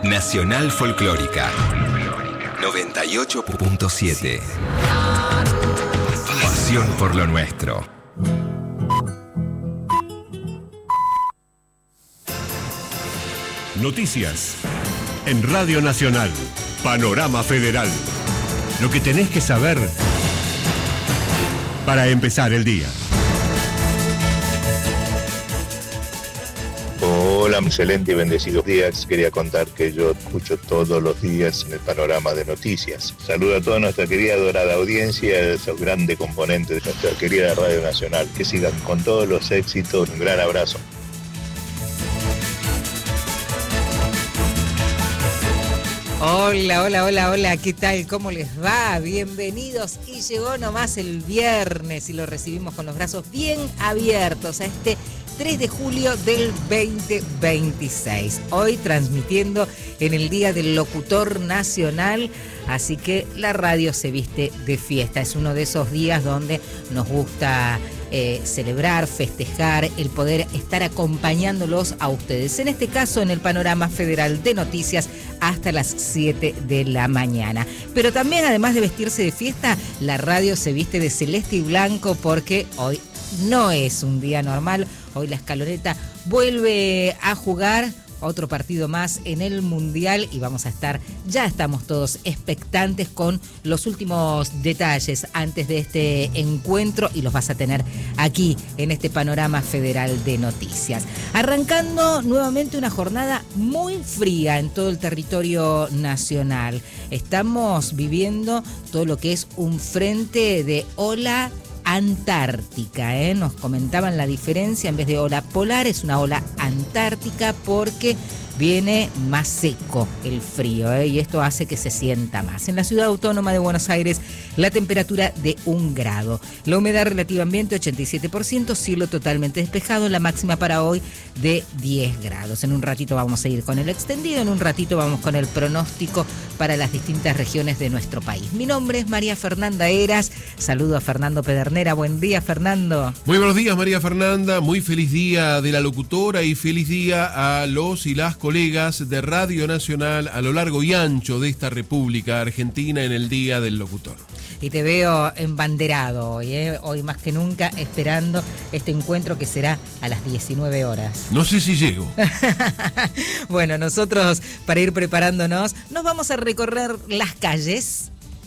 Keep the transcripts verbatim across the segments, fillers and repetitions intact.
Nacional Folclórica noventa y ocho punto siete. Pasión por lo nuestro. Noticias en Radio Nacional. Panorama Federal. Lo que tenés que saber para empezar el día. Hola, excelente y bendecidos días. Quería contar que yo escucho todos los días en el Panorama de Noticias. Saludo a toda nuestra querida dorada audiencia, a esos grandes componentes de nuestra querida Radio Nacional. Que sigan con todos los éxitos. Un gran abrazo. Hola, hola, hola, hola, ¿qué tal? ¿Cómo les va? Bienvenidos. Y llegó nomás el viernes y lo recibimos con los brazos bien abiertos a este tres de julio del veinte veintiséis. Hoy transmitiendo en el Día del Locutor Nacional, así que la radio se viste de fiesta. Es uno de esos días donde nos gusta eh, celebrar, festejar, el poder estar acompañándolos a ustedes. En este caso, en el Panorama Federal de Noticias, hasta las siete de la mañana. Pero también, además de vestirse de fiesta, la radio se viste de celeste y blanco porque hoy no es un día normal. Hoy la Escaloneta vuelve a jugar otro partido más en el Mundial y vamos a estar, ya estamos todos expectantes con los últimos detalles antes de este encuentro y los vas a tener aquí en este Panorama Federal de Noticias. Arrancando nuevamente una jornada muy fría en todo el territorio nacional. Estamos viviendo todo lo que es un frente de ola antártica, ¿eh? Nos comentaban la diferencia, en vez de ola polar es una ola antártica porque viene más seco el frío, ¿eh? Y esto hace que se sienta más. En la ciudad autónoma de Buenos Aires, la temperatura de un grado. La humedad relativa ambiente ochenta y siete por ciento, cielo totalmente despejado, la máxima para hoy de diez grados. En un ratito vamos a ir con el extendido, en un ratito vamos con el pronóstico para las distintas regiones de nuestro país. Mi nombre es María Fernanda Heras, saludo a Fernando Pedernera. Buen día, Fernando. Muy buenos días, María Fernanda, muy feliz día de la locutora y feliz día a los y las colegas de Radio Nacional a lo largo y ancho de esta República Argentina en el Día del Locutor. Y te veo embanderado hoy, ¿eh? Hoy más que nunca esperando este encuentro que será a las diecinueve horas. No sé si llego. Bueno, nosotros para ir preparándonos nos vamos a recorrer las calles.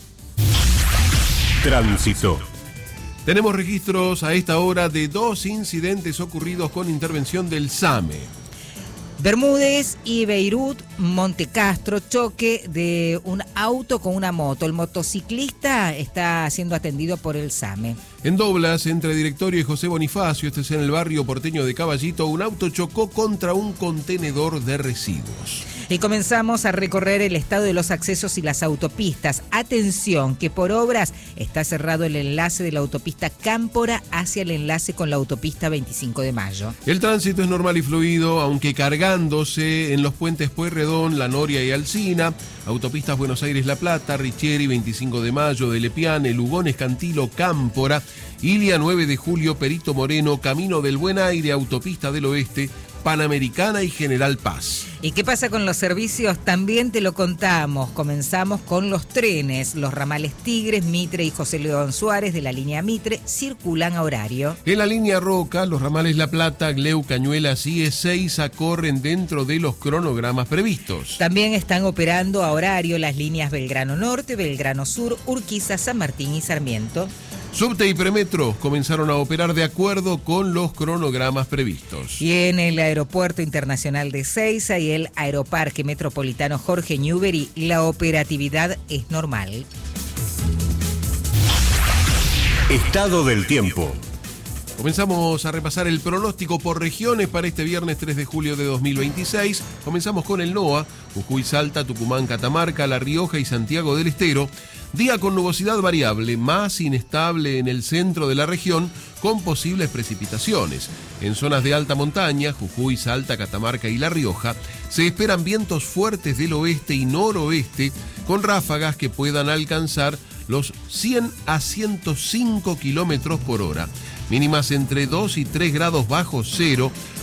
Tránsito. Tenemos registros a esta hora de dos incidentes ocurridos con intervención del SAME. Bermúdez y Beirut, Montecastro, choque de un auto con una moto. El motociclista está siendo atendido por el SAME. En Doblas, entre Directorio y José Bonifacio, este es en el barrio porteño de Caballito, un auto chocó contra un contenedor de residuos. Y comenzamos a recorrer el estado de los accesos y las autopistas. Atención, que por obras está cerrado el enlace de la autopista Cámpora hacia el enlace con la autopista veinticinco de mayo. El tránsito es normal y fluido, aunque cargándose en los puentes Pueyrredón, La Noria y Alsina, autopistas Buenos Aires-La Plata, Richieri, veinticinco de mayo, de Lepiane, Lugones, Cantilo, Cámpora, Ilia nueve de julio, Perito Moreno, Camino del Buen Aire, Autopista del Oeste, Panamericana y General Paz. ¿Y qué pasa con los servicios? También te lo contamos. Comenzamos con los trenes. Los ramales Tigres, Mitre y José León Suárez de la línea Mitre circulan a horario. En la línea Roca, los ramales La Plata, Gleu, Cañuelas y Ezeiza corren dentro de los cronogramas previstos. También están operando a horario las líneas Belgrano Norte, Belgrano Sur, Urquiza, San Martín y Sarmiento. Subte y Premetro comenzaron a operar de acuerdo con los cronogramas previstos. Y en el Aeropuerto Internacional de Ezeiza y el Aeroparque Metropolitano Jorge Newbery, la operatividad es normal. Estado del tiempo. Comenzamos a repasar el pronóstico por regiones para este viernes tres de julio de dos mil veintiséis. Comenzamos con el NOA, Jujuy, Salta, Tucumán, Catamarca, La Rioja y Santiago del Estero. Día con nubosidad variable, más inestable en el centro de la región, con posibles precipitaciones. En zonas de alta montaña, Jujuy, Salta, Catamarca y La Rioja, se esperan vientos fuertes del oeste y noroeste, con ráfagas que puedan alcanzar los cien a ciento cinco kilómetros por hora. Mínimas entre dos y tres grados bajo cero,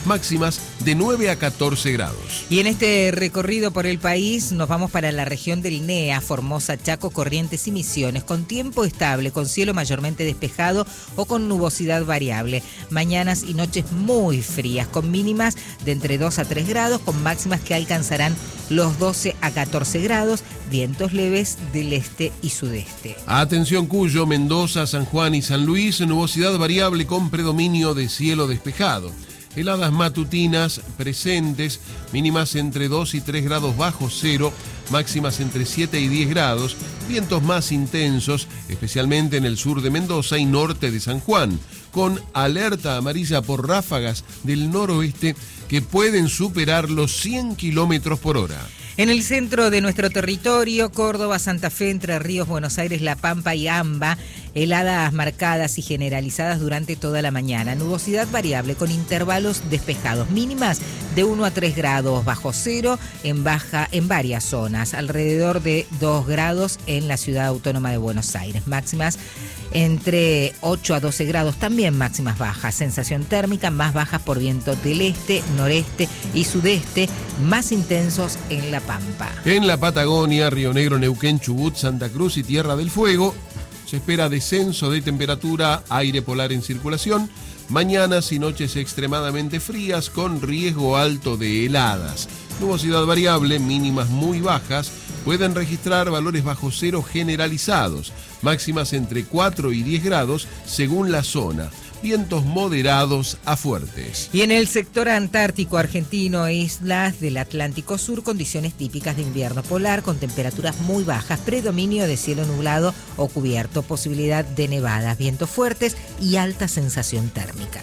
máximas de nueve a catorce grados. Y en este recorrido por el país nos vamos para la región del N E A, Formosa, Chaco, Corrientes y Misiones, con tiempo estable, con cielo mayormente despejado o con nubosidad variable. Mañanas y noches muy frías, con mínimas de entre dos a tres grados, con máximas que alcanzarán los doce a catorce grados, vientos leves del este y sudeste. Atención Cuyo, Mendoza, San Juan y San Luis, nubosidad variable con predominio de cielo despejado. Heladas matutinas presentes, mínimas entre dos y tres grados bajo cero, máximas entre siete y diez grados, vientos más intensos, especialmente en el sur de Mendoza y norte de San Juan, con alerta amarilla por ráfagas del noroeste que pueden superar los cien kilómetros por hora. En el centro de nuestro territorio, Córdoba, Santa Fe, Entre Ríos, Buenos Aires, La Pampa y Amba, heladas marcadas y generalizadas durante toda la mañana. Nubosidad variable con intervalos despejados, mínimas de uno a tres grados bajo cero en baja en varias zonas, alrededor de dos grados en la ciudad autónoma de Buenos Aires. Máximas entre ocho a doce grados, también máximas bajas. Sensación térmica más bajas por viento del este, noreste y sudeste, más intensos en La Pampa. En la Patagonia, Río Negro, Neuquén, Chubut, Santa Cruz y Tierra del Fuego, se espera descenso de temperatura, aire polar en circulación, mañanas y noches extremadamente frías con riesgo alto de heladas. Nubosidad variable, mínimas muy bajas, pueden registrar valores bajo cero generalizados, máximas entre cuatro y diez grados según la zona. Vientos moderados a fuertes. Y en el sector antártico argentino e islas del Atlántico Sur, condiciones típicas de invierno polar con temperaturas muy bajas, predominio de cielo nublado o cubierto, posibilidad de nevadas, vientos fuertes y alta sensación térmica.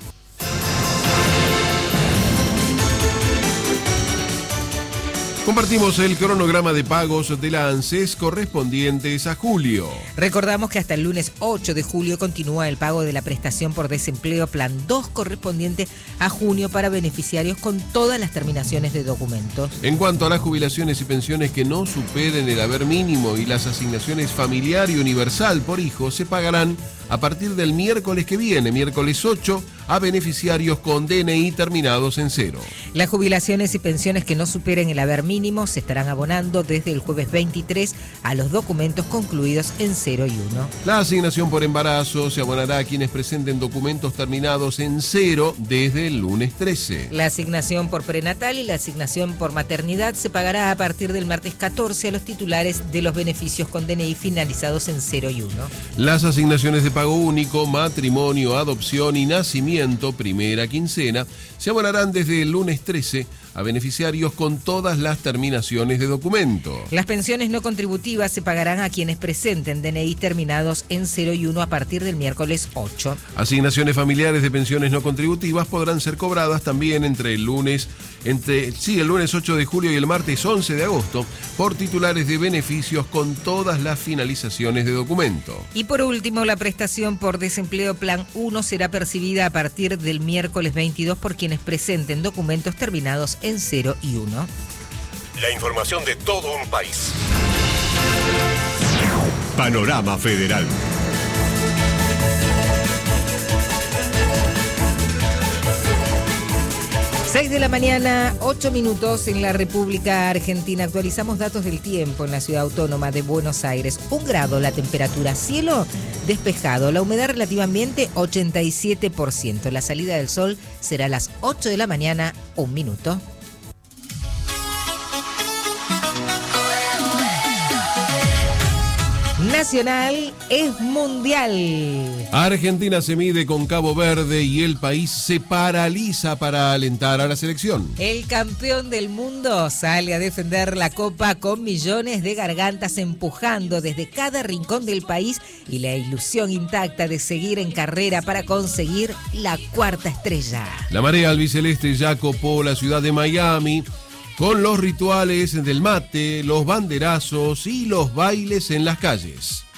Compartimos el cronograma de pagos de la ANSES correspondientes a julio. Recordamos que hasta el lunes ocho de julio continúa el pago de la prestación por desempleo Plan dos correspondiente a junio para beneficiarios con todas las terminaciones de documentos. En cuanto a las jubilaciones y pensiones que no superen el haber mínimo y las asignaciones familiar y universal por hijo, se pagarán a partir del miércoles que viene, miércoles ocho, a beneficiarios con D N I terminados en cero. Las jubilaciones y pensiones que no superen el haber mínimo se estarán abonando desde el jueves veintitrés a los documentos concluidos en cero y uno. La asignación por embarazo se abonará a quienes presenten documentos terminados en cero desde el lunes trece. La asignación por prenatal y la asignación por maternidad se pagará a partir del martes catorce a los titulares de los beneficios con D N I finalizados en cero y uno. Las asignaciones de pago único, matrimonio, adopción y nacimiento, primera quincena, se abonarán desde el lunes trece a beneficiarios con todas las terminaciones de documento. Las pensiones no contributivas se pagarán a quienes presenten D N I terminados en cero y uno a partir del miércoles ocho. Asignaciones familiares de pensiones no contributivas podrán ser cobradas también entre el lunes, entre, sí, el lunes ocho de julio y el martes once de agosto por titulares de beneficios con todas las finalizaciones de documento. Y por último, la prestación por desempleo Plan uno será percibida a partir del miércoles veintidós por quienes presenten documentos terminados en cero y uno. La información de todo un país. Panorama Federal. seis de la mañana, ocho minutos en la República Argentina. Actualizamos datos del tiempo en la ciudad autónoma de Buenos Aires. Un grado la temperatura, cielo despejado. La humedad relativa ambiente, ochenta y siete por ciento. La salida del sol será a las ocho de la mañana, un minuto. Nacional es mundial. Argentina se mide con Cabo Verde y el país se paraliza para alentar a la selección. El campeón del mundo sale a defender la copa con millones de gargantas empujando desde cada rincón del país y la ilusión intacta de seguir en carrera para conseguir la cuarta estrella. La marea albiceleste ya copó la ciudad de Miami con los rituales del mate, los banderazos y los bailes en las calles.